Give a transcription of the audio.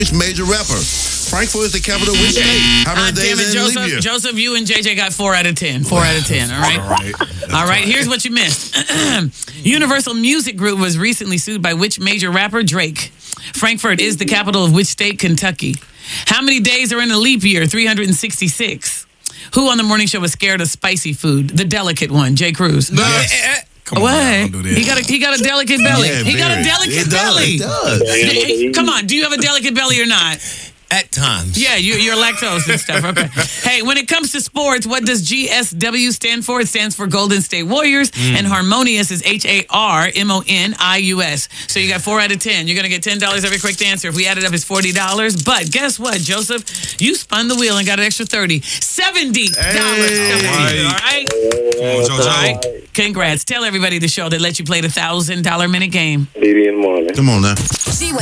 Which major rapper? Frankfurt is the capital of which state? How many days in leap year? Joseph, you and JJ got 4 out of 10. 4 out of 10, all right? All right, here's what you missed. Universal Music Group was recently sued by which major rapper? Drake. Frankfurt is the capital of which state? Kentucky. How many days are in a leap year? 366. Who on the morning show was scared of spicy food? The delicate one, Jay Cruz. Yes. Come on, don't do that. He got a delicate belly. Yeah, he got a very. delicate It belly. does. Come on, do you have a delicate belly or not? At times. Yeah, you're lactose and stuff. Okay. Hey, when it comes to sports, what does GSW stand for? It stands for Golden State Warriors, and Harmonious is HARMONIUS. So you got 4 out of 10. You're going to get $10 every quick answer. If we add it up, it's $40. But guess what, Joseph? You spun the wheel and got an extra $30. $70 coming to you, all right? Come on, JoJo. All right. Congrats. Tell everybody the show that let you play the $1,000 minute game. BB in the morning. Come on now.